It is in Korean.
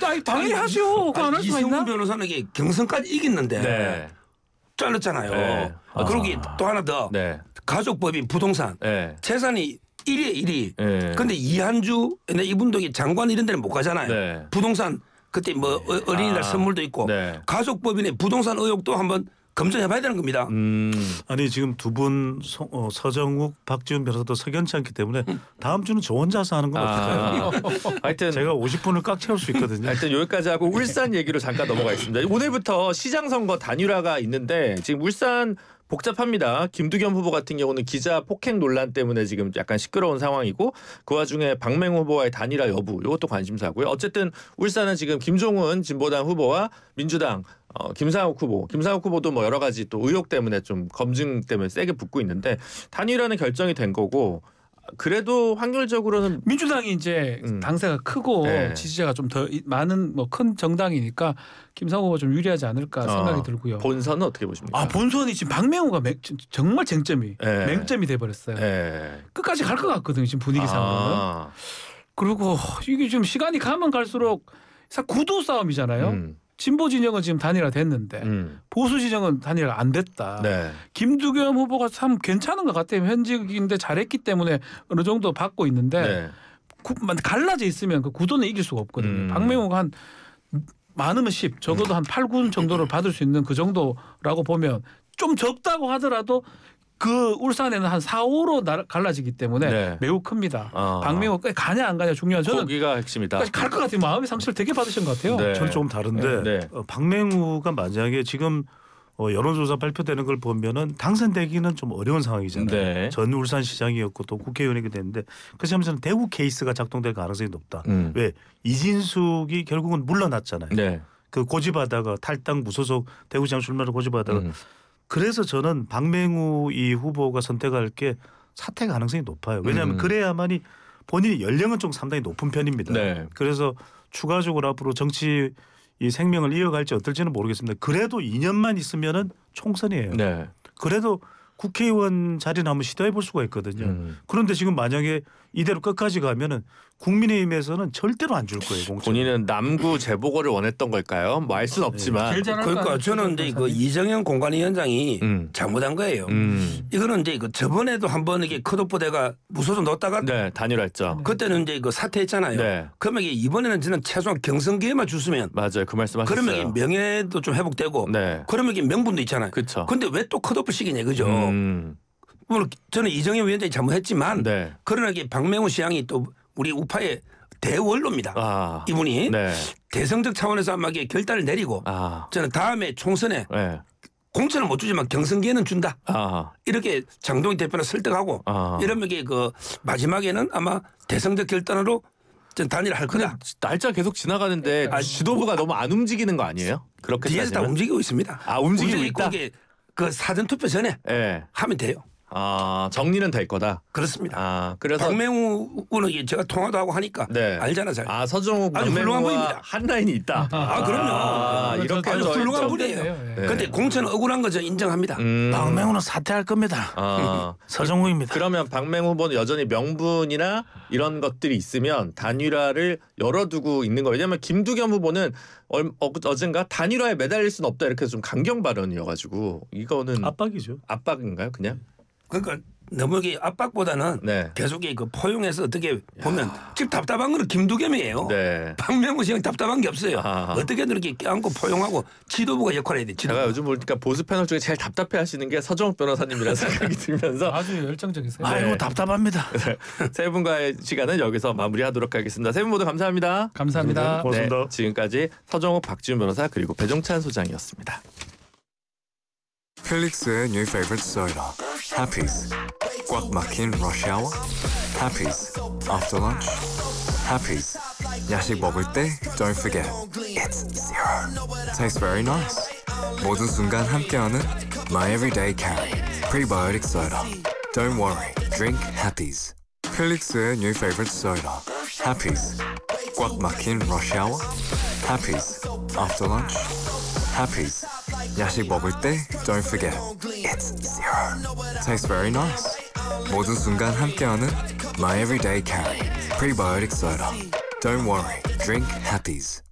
당연히 하죠. 그거 안 할 수가 있나? 이승훈 변호사는 이게 경선까지 이겼는데 네. 잘렸잖아요. 네. 그러기 또 하나 더 네. 가족법인 부동산 네. 재산이 1위에 1위. 네. 근데 이한주 이분도 장관 이런 데는 못 가잖아요. 네. 부동산 그때 뭐 어린이날 선물도 있고 네. 가족법인의 부동산 의혹도 한번 검증해봐야 되는 겁니다. 아니 지금 두 분 서정욱, 박지훈 변호사도 석연치 않기 때문에 다음 주는 저 혼자서 하는 건 어떨까요? 하여튼 제가 50분을 꽉 채울 수 있거든요. 하여튼 여기까지 하고 울산 얘기로 잠깐 넘어가겠습니다. 오늘부터 시장 선거 단일화가 있는데 지금 울산 복잡합니다. 김두겸 후보 같은 경우는 기자 폭행 논란 때문에 지금 약간 시끄러운 상황이고 그 와중에 박맹호 후보와의 단일화 여부 이것도 관심사고요. 어쨌든 울산은 지금 김종훈 진보당 후보와 민주당 김상욱 후보도 뭐 여러 가지 또 의혹 때문에 좀 검증 때문에 세게 붙고 있는데 단일화는 결정이 된 거고 그래도 확률적으로는 민주당이 이제 당세가 크고 네. 지지자가 좀 더 많은 뭐 큰 정당이니까 김상호 후보 좀 유리하지 않을까 생각이 들고요. 본선은 어떻게 보십니까? 본선이 지금 박맹호가 정말 쟁점이 네. 맹점이 돼버렸어요. 네. 끝까지 갈 것 같거든요. 지금 분위기상으로는. 그리고 이게 지금 시간이 가면 갈수록 구도 싸움이잖아요. 진보 진영은 지금 단일화 됐는데 보수 진영은 단일화 안 됐다. 네. 김두겸 후보가 참 괜찮은 것 같아요. 현직인데 잘했기 때문에 어느 정도 받고 있는데 네. 갈라져 있으면 그 구도는 이길 수가 없거든요. 박맹호가 한 많으면 10 적어도 한 8, 9 정도를 받을 수 있는 그 정도라고 보면 좀 적다고 하더라도 그 울산에는 한 4, 5로 갈라지기 때문에 네. 매우 큽니다. 박맹호까지 가냐 안 가냐 중요한 저는 거기가 핵심이다. 갈 것 같아요. 마음의 상처를 되게 받으신 것 같아요. 네. 저는 조금 다른데 네. 박맹우가 만약에 지금 여론조사 발표되는 걸 보면은 당선되기는 좀 어려운 상황이잖아요. 네. 전 울산시장이었고 또 국회의원이게 됐는데 그래서 하면서는 대구 케이스가 작동될 가능성이 높다. 왜 이진숙이 결국은 물러났잖아요. 네. 그 고집하다가 탈당 무소속 대구시장 출마를 고집하다가 그래서 저는 박맹우 이 후보가 선택할 게 사퇴 가능성이 높아요. 왜냐하면 그래야만이 본인이 연령은 좀 상당히 높은 편입니다. 네. 그래서 추가적으로 앞으로 정치 이 생명을 이어갈지 어떨지는 모르겠습니다. 그래도 2년만 있으면은 총선이에요. 네. 그래도 국회의원 자리는 한번 시도해 볼 수가 있거든요. 그런데 지금 만약에 이대로 끝까지 가면은 국민의힘에서는 절대로 안 줄 거예요. 공천. 본인은 남구 재보궐을 원했던 걸까요? 뭐 알 수는 없지만. 그러니까 저는 이제 그 이정현 공관위원장이 잘못한 거예요. 이거는 이제 그 저번에도 한번 이게 컷오프대가 무소속 넣었다가 네, 단일화했죠. 그때는 이제 그 사퇴했잖아요. 네. 그러면 이번에는 저는 최소한 경선 기회만 줬으면 맞아요, 그 말씀하셨어요. 그러면 명예도 좀 회복되고, 네. 그러면 명분도 있잖아요. 그렇죠. 근데 왜 또 컷오프 시기냐, 그죠? 물론 저는 이정현 위원장이 잘못했지만, 네. 그러나 이게 박맹호 시장이 또 우리 우파의 대원로입니다. 이분이 네. 대성적 차원에서 아마 이게 결단을 내리고, 저는 다음에 총선에 네. 공천을 못 주지만 경선 기회는 준다. 이렇게 장동희 대표를 설득하고 이러면 이게 그 마지막에는 아마 대성적 결단으로 전 단일화할 거다. 날짜 계속 지나가는데 지도부가 너무 안 움직이는 거 아니에요? 그렇게 뒤에서 다 움직이고 있습니다. 움직이고 있다. 그 사전 투표 전에 네. 하면 돼요. 정리는 될 거다. 그렇습니다. 그래서 박맹우 의원은 제가 통화도 하고 하니까 알잖아, 잘. 서정욱, 아주 훌륭한 분입니다. 한 라인이 있다. 그럼요. 이렇게 아주 훌륭한 분이에요. 그런데 공천은 억울한 거 저 인정합니다. 박맹우는 사퇴할 겁니다. 서정욱입니다. 그러면 박맹우 후보는 여전히 명분이나 이런 것들이 있으면 단일화를 열어두고 있는 거예요. 왜냐하면 김두겸 후보는 어젠가 단일화에 매달릴 수는 없다 이렇게 좀 강경 발언이어가지고 이거는 압박이죠. 압박인가요, 그냥? 그러니까 너무 이게 압박보다는 계속 그 포용해서 어떻게 보면 지금 답답한 거는 김두겸이에요. 박명호 씨는 답답한 게 없어요. 어떻게든 이렇게 껴안고 포용하고 지도부가 역할을 해야 돼. 제가 요즘 보니까 보수 패널 중에 제일 답답해하시는 게 서정욱 변호사님이라는 생각이 들면서 아주 열정적이세요. 아이고 답답합니다. 세 분과의 시간은 여기서 마무리하도록 하겠습니다. 세 분 모두 감사합니다. 감사합니다. 고맙습니다. 지금까지 서정욱, 박지훈 변호사 그리고 배종찬 소장이었습니다. 필릭스의 new favorite soda, Happy's. 꽉 막힌 rush hour, Happy's. After lunch, Happy's. 야식 먹을 때 don't forget, it's zero. Tastes very nice. 모든 순간 함께하는 my everyday carry, prebiotic soda. Don't worry, drink Happy's. 필릭스의 new favorite soda, Happy's. 꽉 막힌 rush hour, Happy's. After lunch, Happy's. 야식 먹을 때 don't forget, it's zero. Tastes very nice. 모든 순간 함께하는 my everyday carry, prebiotic soda. Don't worry, drink Happy's.